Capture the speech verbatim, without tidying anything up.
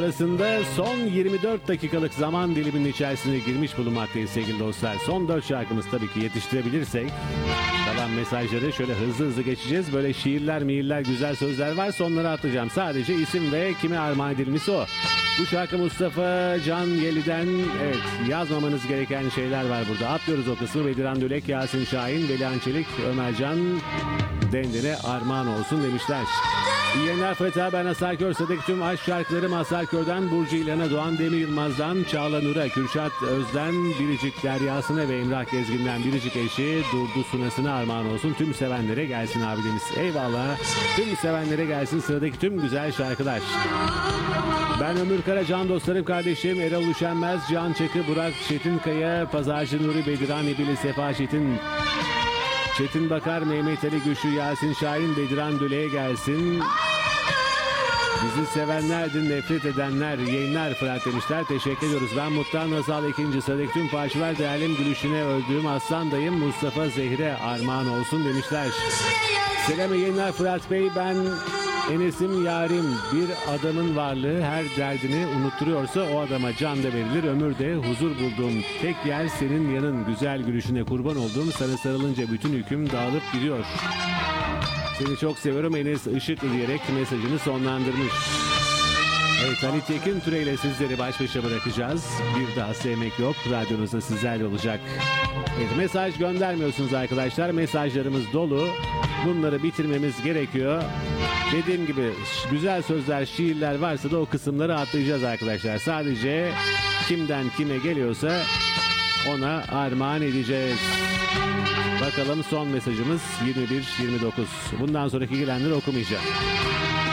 sonrasında son yirmi dört dakikalık zaman diliminin içerisine girmiş bulunmaktayız sevgili dostlar. Son dört şarkımız tabii ki yetiştirebilirsek. Kalan mesajları şöyle hızlı hızlı geçeceğiz. Böyle şiirler, mihirler, güzel sözler var. Onları atlayacağım. Sadece isim ve kime armağan edilmişse o. Bu şarkı Mustafa Can Yeli'den. Evet, yazmamanız gereken şeyler var burada. Atlıyoruz o kısmı. Bediran Dülek, Yasin Şahin, Velihan Çelik, Ömercan Dendene armağan olsun demişler. İyi yayınlar Fırat abi, ben Asar Körse'deki tüm aşk şarkılarım Asar Kör'den Burcu İlhan'a, Doğan Demir Yılmaz'dan Çağla Nur'a, Kürşat Özden Biricik Deryası'na ve Emrah Gezgin'den Biricik eşi Durdu Sunası'na armağan olsun. Tüm sevenlere gelsin abimiz. Eyvallah. Tüm sevenlere gelsin sıradaki tüm güzel şarkılar. Ben Ömür Kara, can dostlarım, kardeşim Erol Üşenmez, Can Çakı, Burak Çetinkaya, Pazarcı Nuri, Bediran İbili, Sefa Çetin, Çetin Bakar, Mehmet Ali Güçlü, Yasin Şahin, Bediran Düle'ye gelsin. Bizi sevenlerdir, nefret edenler, yayınlar Fırat demişler. Teşekkür ediyoruz. Ben Mutlu Nazal, ikinci sıradaki tüm parçalar değerlim, gülüşüne öldüğüm aslan dayım Mustafa Zehre armağan olsun demişler. Selam yayınlar Fırat Bey, ben Enes'im yarim. Bir adamın varlığı her derdini unutturuyorsa o adama can da verilir, ömür de. Huzur bulduğum tek yer senin yanın, güzel gülüşüne kurban olduğum, sana sarılınca bütün yüküm dağılıp gidiyor. Seni çok seviyorum Enes Işıklı diyerek mesajını sonlandırmış. Evet, Halit Tekin Türe ile sizleri baş başa bırakacağız. Bir daha sevmek yok. Radyonuzda sizlerle olacak. Evet, mesaj göndermiyorsunuz arkadaşlar. Mesajlarımız dolu. Bunları bitirmemiz gerekiyor. Dediğim gibi güzel sözler, şiirler varsa da o kısımları atlayacağız arkadaşlar. Sadece kimden kime geliyorsa ona armağan edeceğiz. Bakalım son mesajımız yirmi bir yirmi dokuz. Bundan sonraki gelenleri okumayacağım.